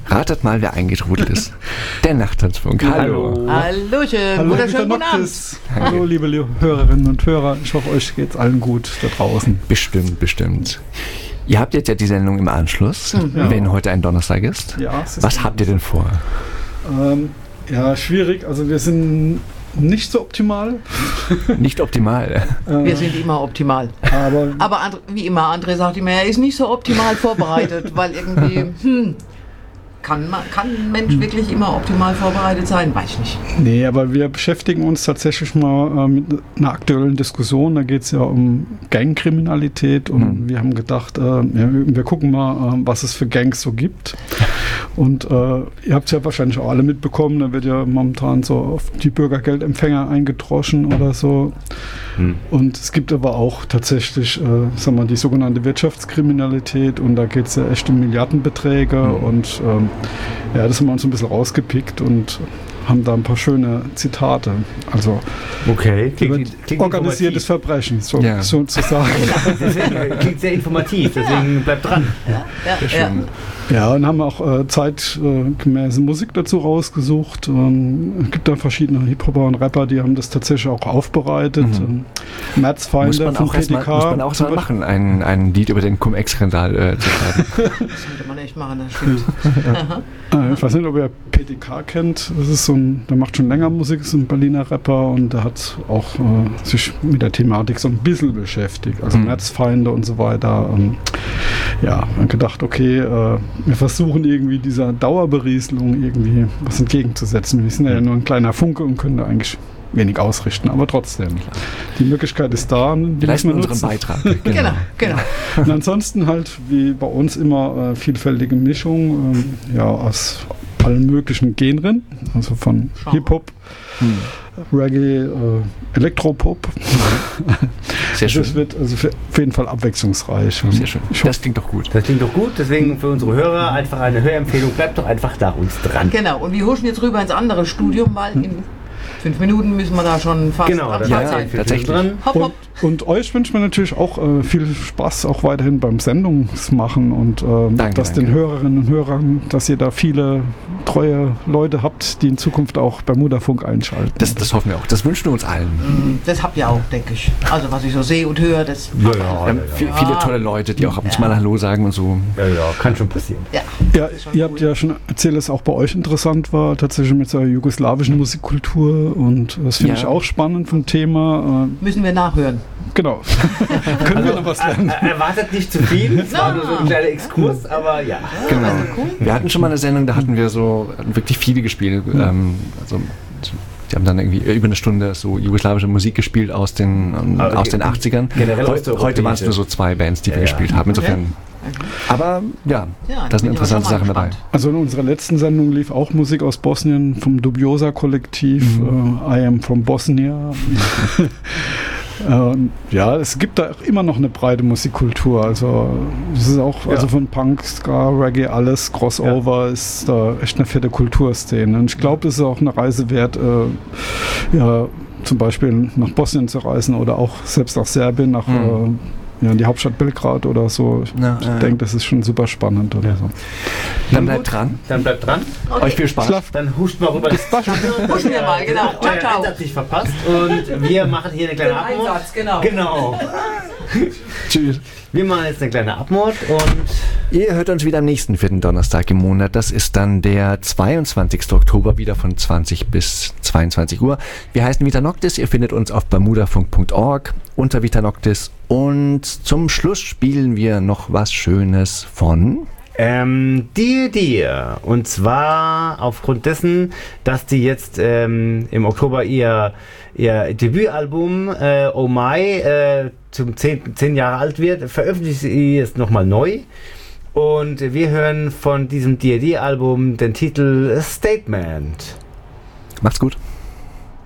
Ratet mal, wer eingetrudelt ist. Der Nachttanzfunk. Hallo. Hallöchen. Wunderschönen guten Abend. Hallo, liebe Hörerinnen und Hörer. Ich hoffe, euch geht's allen gut da draußen. Bestimmt. Ihr habt jetzt ja die Sendung im Anschluss, wenn heute ein Donnerstag ist. Ja, was habt ihr denn vor? Schwierig. Also wir sind nicht so optimal. Nicht optimal. Wir sind immer optimal. Aber wie immer, André sagt immer, er ist nicht so optimal vorbereitet, weil irgendwie, kann ein Mensch wirklich immer optimal vorbereitet sein? Weiß ich nicht. Nee, aber wir beschäftigen uns tatsächlich mal mit einer aktuellen Diskussion. Da geht es ja um Gangkriminalität und wir haben gedacht, wir gucken mal, was es für Gangs so gibt. Und ihr habt es ja wahrscheinlich auch alle mitbekommen, da wird ja momentan so auf die Bürgergeldempfänger eingedroschen oder so. Und es gibt aber auch tatsächlich, die sogenannte Wirtschaftskriminalität und da geht es ja echt um Milliardenbeträge und das haben wir uns ein bisschen rausgepickt und haben da ein paar schöne Zitate. Also klingt organisiertes Verbrechen, sozusagen. Klingt sehr informativ, deswegen bleibt dran. Ja, und haben auch zeitgemäße Musik dazu rausgesucht. Es gibt da verschiedene Hip-Hopper und Rapper, die haben das tatsächlich auch aufbereitet. Märzfeinde von PTK. Muss man auch mal machen, ein Lied über den Cum-Ex-Skandal zu schreiben. Das sollte man echt machen, das stimmt. Ich weiß nicht, ob ihr PTK kennt. Das ist der macht schon länger Musik, ist ein Berliner Rapper und der hat auch sich mit der Thematik so ein bisschen beschäftigt. Also Märzfeinde und so weiter. Und gedacht, okay, wir versuchen irgendwie dieser Dauerberieselung irgendwie was entgegenzusetzen. Wir sind ja nur ein kleiner Funke und können da eigentlich wenig ausrichten, aber trotzdem. Die Möglichkeit ist da. Wir leisten unseren Beitrag. Genau. Und ansonsten halt, wie bei uns immer, vielfältige Mischung aus allen möglichen Genren, also von Hip-Hop, Reggae, Elektropop. Sehr schön. Das wird also auf jeden Fall abwechslungsreich. Sehr schön. Das klingt doch gut. Deswegen für unsere Hörer einfach eine Hörempfehlung. Bleibt doch einfach nach uns dran. Genau, und wir huschen jetzt rüber ins andere Studium, weil in 5 Minuten müssen wir da schon fast sein. Tatsächlich. Hopp. Und euch wünscht man natürlich auch viel Spaß auch weiterhin beim Sendungsmachen und dass den Hörerinnen und Hörern, dass ihr da viele treue Leute habt, die in Zukunft auch beim Bermudafunk einschalten. Das hoffen wir auch. Das wünschen wir uns allen. Das habt ihr auch, denke ich. Also was ich so sehe und höre, das... Viele tolle Leute, die auch ab und zu mal Hallo sagen und so. Ja, kann schon passieren. Ja, ihr habt ja schon erzählt, dass auch bei euch interessant war, tatsächlich mit der jugoslawischen Musikkultur und das finde ich auch spannend vom Thema. Müssen wir nachhören. Genau. Können wir noch was lernen? Erwartet nicht zu viel. Es war nur so ein kleiner Exkurs, aber ja. Genau. Wir hatten schon mal eine Sendung, da hatten wir so wirklich viele gespielt. Die haben dann irgendwie über eine Stunde so jugoslawische Musik gespielt aus den 80ern. Heute waren es nur so 2 Bands, die wir gespielt haben. Insofern. Aber da sind interessante Sachen dabei. Also in unserer letzten Sendung lief auch Musik aus Bosnien vom Dubiosa-Kollektiv. I am from Bosnia. Es gibt da immer noch eine breite Musikkultur. Also es ist auch von Punk, Ska, Reggae, alles, Crossover ist da echt eine fette Kulturszene. Und ich glaube, es ist auch eine Reise wert, zum Beispiel nach Bosnien zu reisen oder auch selbst nach Serbien, nach in die Hauptstadt Belgrad oder so. Ich denke, das ist schon super spannend oder so. Dann bleibt dran. Okay. Euch viel Spaß. Dann huscht mal rüber. Huschen wir mal, genau. Ciao. Einsatz nicht verpasst. Und wir machen hier eine kleine Abmord. Einsatz, genau. Tschüss. Wir machen jetzt eine kleine Abmord und ihr hört uns wieder am nächsten 4. Donnerstag im Monat. Das ist dann der 22. Oktober, wieder von 20 bis 22 Uhr. Wir heißen Vita Noctis. Ihr findet uns auf bermudafunk.org unter Vita Noctis. Und zum Schluss spielen wir noch was Schönes von... Dear. Und zwar aufgrund dessen, dass die jetzt im Oktober ihr Debütalbum Oh My zum 10 Jahre alt wird, veröffentlicht sie es nochmal neu. Und wir hören von diesem Dear Album den Titel Statement. Macht's gut.